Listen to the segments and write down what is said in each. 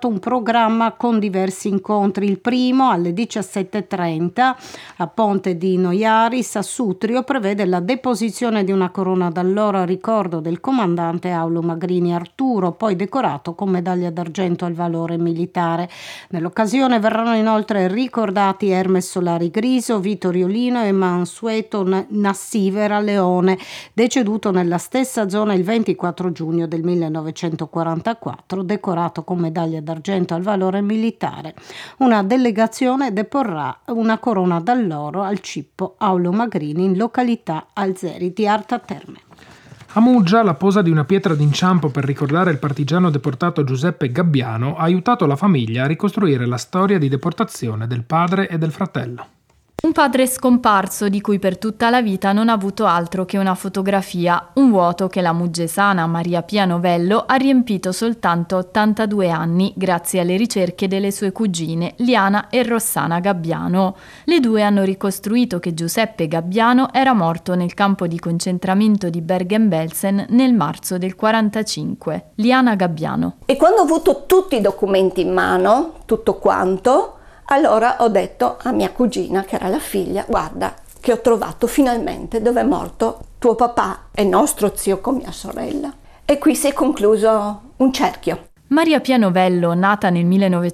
organizzato un programma con diversi incontri. Il primo alle 17:30 a Ponte di Noiaris a Sutrio prevede la deposizione di una corona d'alloro a ricordo del comandante Aulo Magrini Arturo, poi decorato con medaglia d'argento al valore militare. Nell'occasione verranno inoltre ricordati Hermes Solari Griso, Vito Riolino e Mansueto Nassivera Leone, deceduto nella stessa zona il 24 giugno del 1944, decorato con medaglia d'argento al valore militare. Una delegazione deporrà una corona d'alloro al Cippo Aulo Magrini in località Alzeri di Arta Terme. A Muggia, la posa di una pietra d'inciampo per ricordare il partigiano deportato Giuseppe Gabbiano ha aiutato la famiglia a ricostruire la storia di deportazione del padre e del fratello. Un padre scomparso di cui per tutta la vita non ha avuto altro che una fotografia, un vuoto che la muggesana Maria Pia Novello ha riempito soltanto 82 anni grazie alle ricerche delle sue cugine Liana e Rossana Gabbiano. Le due hanno ricostruito che Giuseppe Gabbiano era morto nel campo di concentramento di Bergen-Belsen nel marzo del 45. Liana Gabbiano. E quando ho avuto tutti i documenti in mano, tutto quanto, allora ho detto a mia cugina, che era la figlia, guarda che ho trovato finalmente dove è morto tuo papà e nostro zio con mia sorella. E qui si è concluso un cerchio. Maria Pia Novello, nata nel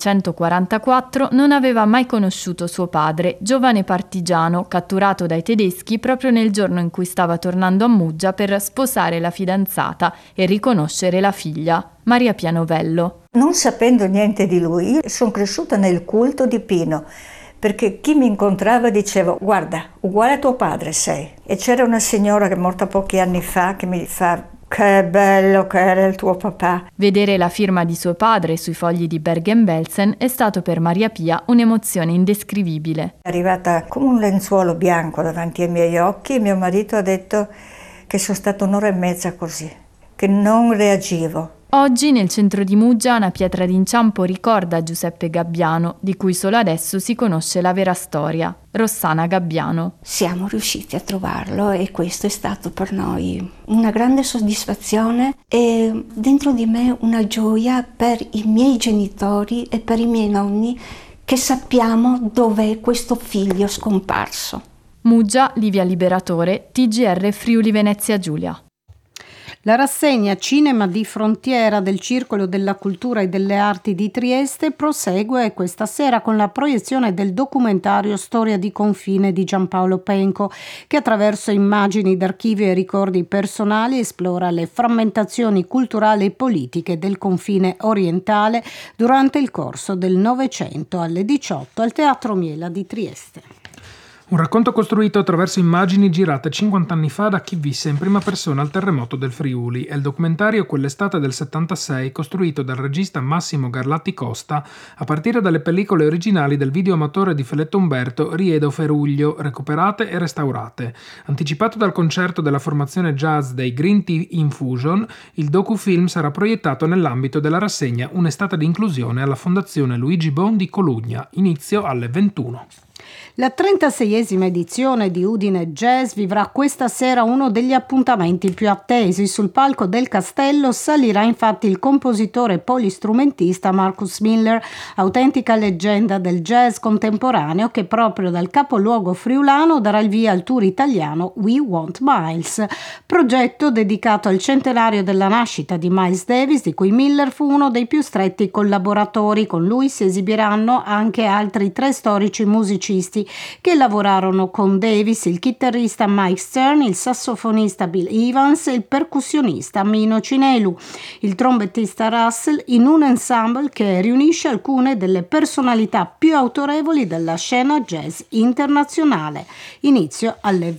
1944, non aveva mai conosciuto suo padre, giovane partigiano catturato dai tedeschi proprio nel giorno in cui stava tornando a Muggia per sposare la fidanzata e riconoscere la figlia. Maria Pia Novello. Non sapendo niente di lui, io sono cresciuta nel culto di Pino, perché chi mi incontrava diceva guarda, uguale a tuo padre sei. E c'era una signora che è morta pochi anni fa che mi fa che bello che era il tuo papà. Vedere la firma di suo padre sui fogli di Bergen-Belsen è stato per Maria Pia un'emozione indescrivibile. È arrivata come un lenzuolo bianco davanti ai miei occhi e mio marito ha detto che sono stata un'ora e mezza così, che non reagivo. Oggi nel centro di Muggia una pietra d'inciampo ricorda Giuseppe Gabbiano, di cui solo adesso si conosce la vera storia. Rossana Gabbiano. Siamo riusciti a trovarlo e questo è stato per noi una grande soddisfazione e dentro di me una gioia per i miei genitori e per i miei nonni che sappiamo dov'è questo figlio scomparso. Muggia, Livia Liberatore, TGR Friuli Venezia Giulia. La rassegna Cinema di Frontiera del Circolo della Cultura e delle Arti di Trieste prosegue questa sera con la proiezione del documentario Storia di confine di Giampaolo Penco, che attraverso immagini d'archivio e ricordi personali esplora le frammentazioni culturali e politiche del confine orientale durante il corso del Novecento alle 18 al Teatro Miela di Trieste. Un racconto costruito attraverso immagini girate 50 anni fa da chi visse in prima persona il terremoto del Friuli. È il documentario Quell'estate del 76, costruito dal regista Massimo Garlatti Costa a partire dalle pellicole originali del videoamatore di Feletto Umberto Riedo Feruglio, recuperate e restaurate. Anticipato dal concerto della formazione jazz dei Green Tea Infusion, il docufilm sarà proiettato nell'ambito della rassegna Un'estate di inclusione alla Fondazione Luigi Bon di Colugna, inizio alle 21. La 36esima edizione di Udine Jazz vivrà questa sera uno degli appuntamenti più attesi. Sul palco del Castello salirà infatti il compositore e polistrumentista Marcus Miller, autentica leggenda del jazz contemporaneo che proprio dal capoluogo friulano darà il via al tour italiano We Want Miles, progetto dedicato al centenario della nascita di Miles Davis, di cui Miller fu uno dei più stretti collaboratori. Con lui si esibiranno anche altri 3 storici musicisti che lavorarono con Davis, il chitarrista Mike Stern, il sassofonista Bill Evans e il percussionista Mino Cinelu, il trombettista Russell, in un ensemble che riunisce alcune delle personalità più autorevoli della scena jazz internazionale. Inizio alle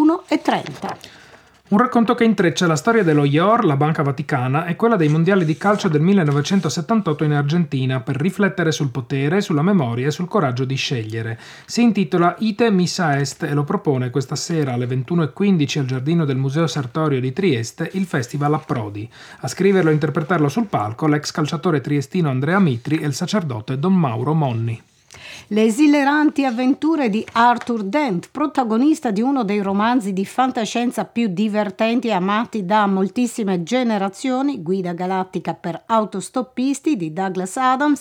21:30. Un racconto che intreccia la storia dello IOR, la Banca Vaticana, e quella dei mondiali di calcio del 1978 in Argentina, per riflettere sul potere, sulla memoria e sul coraggio di scegliere. Si intitola Ite Missa Est e lo propone questa sera alle 21:15 al giardino del Museo Sartorio di Trieste il Festival Approdi. A scriverlo e interpretarlo sul palco l'ex calciatore triestino Andrea Mitri e il sacerdote Don Mauro Monni. Le esileranti avventure di Arthur Dent, protagonista di uno dei romanzi di fantascienza più divertenti e amati da moltissime generazioni, Guida galattica per autostoppisti di Douglas Adams,